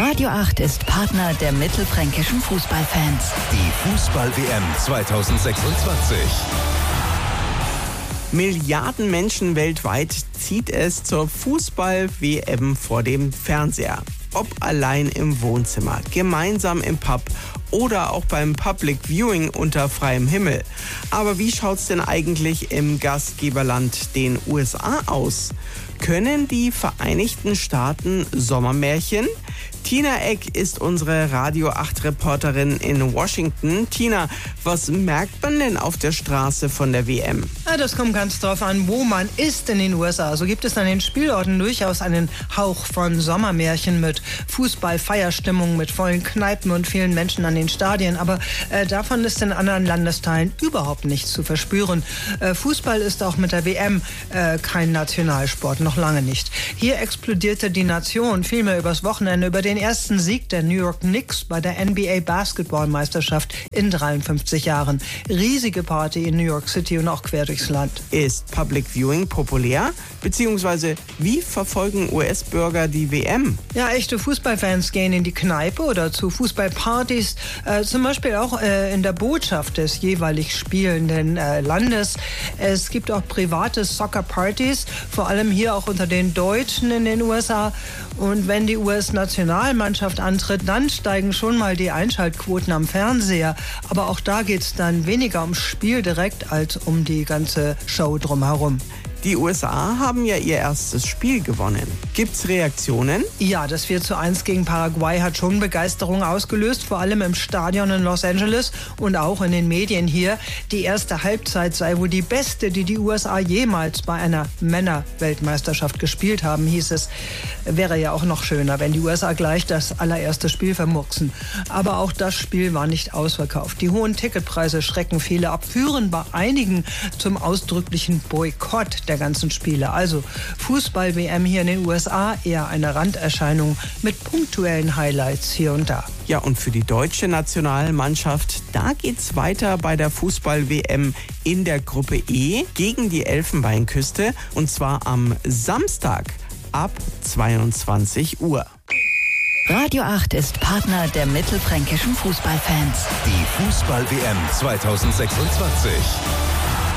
Radio 8 ist Partner der mittelfränkischen Fußballfans. Die Fußball-WM 2026. Milliarden Menschen weltweit zieht es zur Fußball-WM vor dem Fernseher. Ob allein im Wohnzimmer, gemeinsam im Pub oder auch beim Public Viewing unter freiem Himmel. Aber wie schaut's denn eigentlich im Gastgeberland, den USA, aus? Können die Vereinigten Staaten Sommermärchen? Tina Eck ist unsere Radio 8-Reporterin in Washington. Tina, was merkt man denn auf der Straße von der WM? Ja, das kommt ganz drauf an, wo man ist in den USA. So gibt es an den Spielorten durchaus einen Hauch von Sommermärchen mit Fußball-Feierstimmung, mit vollen Kneipen und vielen Menschen an den Stadien. Aber davon ist in anderen Landesteilen überhaupt nichts zu verspüren. Fußball ist auch mit der WM kein Nationalsport, noch lange nicht. Hier explodierte die Nation vielmehr übers Wochenende über den ersten Sieg der New York Knicks bei der NBA-Basketballmeisterschaft in 53 Jahren. Riesige Party in New York City und auch quer durchs Land. Ist Public Viewing populär? Beziehungsweise wie verfolgen US-Bürger die WM? Ja, echte Fußballfans gehen in die Kneipe oder zu Fußballpartys, zum Beispiel auch in der Botschaft des jeweilig spielenden Landes. Es gibt auch private Soccer-Partys, vor allem hier auch unter den Deutschen in den USA. Und wenn die US-Nationalmannschaft antritt, dann steigen schon mal die Einschaltquoten am Fernseher. Aber auch da geht es dann weniger ums Spiel direkt als um die ganze Show drumherum. Die USA haben ja ihr erstes Spiel gewonnen. Gibt's Reaktionen? Ja, das 4:1 gegen Paraguay hat schon Begeisterung ausgelöst, vor allem im Stadion in Los Angeles und auch in den Medien hier. Die erste Halbzeit sei wohl die beste, die die USA jemals bei einer Männer-Weltmeisterschaft gespielt haben, hieß es. Wäre ja auch noch schöner, wenn die USA gleich das allererste Spiel vermurksen. Aber auch das Spiel war nicht ausverkauft. Die hohen Ticketpreise schrecken viele ab, führen bei einigen zum ausdrücklichen Boykott der ganzen Spiele. Also Fußball-WM hier in den USA eher eine Randerscheinung mit punktuellen Highlights hier und da. Ja, und für die deutsche Nationalmannschaft, da geht's weiter bei der Fußball-WM in der Gruppe E gegen die Elfenbeinküste, und zwar am Samstag ab 22 Uhr. Radio 8 ist Partner der mittelfränkischen Fußballfans. Die Fußball-WM 2026.